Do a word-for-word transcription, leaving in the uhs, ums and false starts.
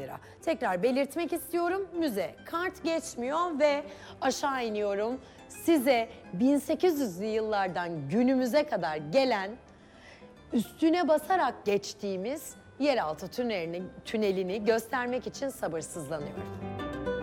lira. Tekrar belirtmek istiyorum, müze kart geçmiyor ve aşağı iniyorum. Size bin sekiz yüzlü yıllardan günümüze kadar gelen, üstüne basarak geçtiğimiz yeraltı tünelini, tünelini göstermek için sabırsızlanıyorum.